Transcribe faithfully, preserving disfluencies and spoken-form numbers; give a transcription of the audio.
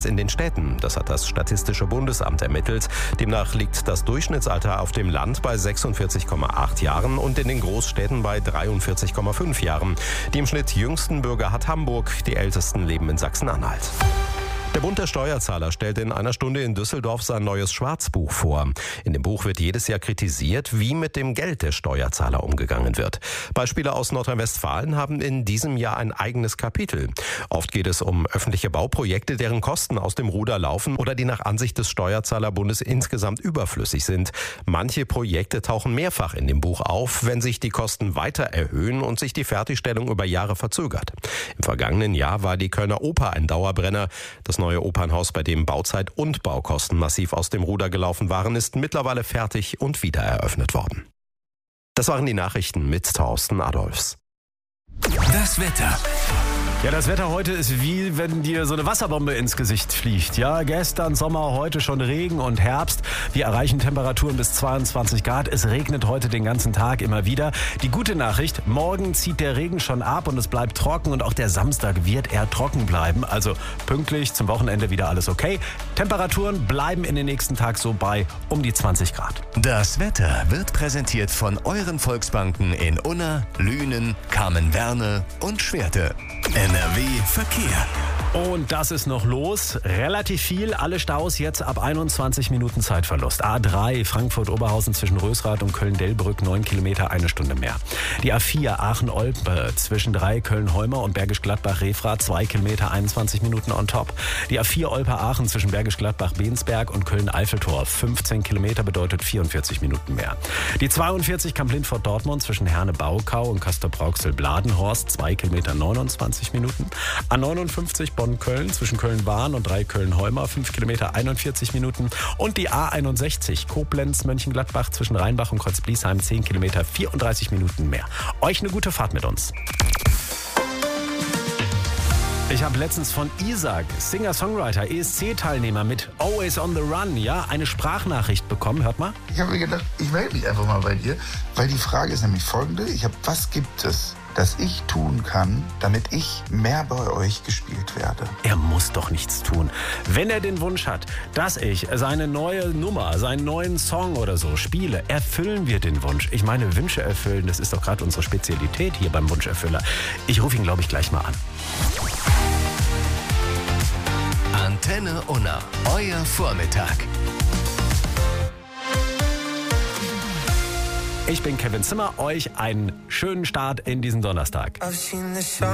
in den Städten. Das hat das Statistische Bundesamt ermittelt. Demnach liegt das Durchschnittsalter auf dem Land bei sechsundvierzig Komma acht Jahren und in den Großstädten bei dreiundvierzig Komma fünf Jahren. Die im Schnitt jüngsten Bürger hat Hamburg, die ältesten leben in Sachsen-Anhalt. Der Bund der Steuerzahler stellt in einer Stunde in Düsseldorf sein neues Schwarzbuch vor. In dem Buch wird jedes Jahr kritisiert, wie mit dem Geld der Steuerzahler umgegangen wird. Beispiele aus Nordrhein-Westfalen haben in diesem Jahr ein eigenes Kapitel. Oft geht es um öffentliche Bauprojekte, deren Kosten aus dem Ruder laufen oder die nach Ansicht des Steuerzahlerbundes insgesamt überflüssig sind. Manche Projekte tauchen mehrfach in dem Buch auf, wenn sich die Kosten weiter erhöhen und sich die Fertigstellung über Jahre verzögert. Im vergangenen Jahr war die Kölner Oper ein Dauerbrenner. Das neue Opernhaus, bei dem Bauzeit und Baukosten massiv aus dem Ruder gelaufen waren, ist mittlerweile fertig und wieder eröffnet worden. Das waren die Nachrichten mit Thorsten Adolfs. Das Wetter. Ja, das Wetter heute ist wie wenn dir so eine Wasserbombe ins Gesicht fliegt. Ja, gestern Sommer, heute schon Regen und Herbst. Wir erreichen Temperaturen bis zweiundzwanzig Grad. Es regnet heute den ganzen Tag immer wieder. Die gute Nachricht, morgen zieht der Regen schon ab und es bleibt trocken und auch der Samstag wird eher trocken bleiben. Also pünktlich zum Wochenende wieder alles okay. Temperaturen bleiben in den nächsten Tag so bei um die zwanzig Grad. Das Wetter wird präsentiert von euren Volksbanken in Unna, Lünen, Kamen-Werne und Schwerte. N R W Verkehr. Und das ist noch los. Relativ viel. Alle Staus jetzt ab einundzwanzig Minuten Zeitverlust. A drei Frankfurt-Oberhausen zwischen Rösrath und Köln-Delbrück neun Kilometer, eine Stunde mehr. Die A vier Aachen-Olpe zwischen drei Köln-Heumer und Bergisch-Gladbach-Refrath zwei Kilometer, einundzwanzig Minuten on top. Die A vier Olpe-Aachen zwischen Bergisch-Gladbach-Bensberg und Köln-Eiffeltor fünfzehn Kilometer bedeutet vierundvierzig Minuten mehr. Die zweiundvierzig Kamp-Lindfort-Dortmund zwischen Herne-Baukau und Castrop-Rauxel-Bladenhorst zwei Kilometer, neunundzwanzig Minuten. A neunundfünfzig Bonn-Köln zwischen Köln-Wahn und drei Köln-Heumer fünf Kilometer, einundvierzig Minuten. Und die A einundsechzig Koblenz-Mönchengladbach zwischen Rheinbach und Kreuzbliesheim zehn Kilometer, vierunddreißig Minuten mehr. Euch eine gute Fahrt mit uns. Ich habe letztens von Isaac, Singer-Songwriter, E S C-Teilnehmer mit Always on the Run, ja, eine Sprachnachricht bekommen. Hört mal. Ich habe mir gedacht, ich melde mich einfach mal bei dir, weil die Frage ist nämlich folgende. Ich habe, was gibt es, das ich tun kann, damit ich mehr bei euch gespielt werde? Er muss doch nichts tun. Wenn er den Wunsch hat, dass ich seine neue Nummer, seinen neuen Song oder so spiele, erfüllen wir den Wunsch. Ich meine, Wünsche erfüllen, das ist doch gerade unsere Spezialität hier beim Wunscherfüller. Ich rufe ihn, glaube ich, gleich mal an. Antenne Unna, euer Vormittag. Ich bin Kevin Zimmer, euch einen schönen Start in diesen Donnerstag.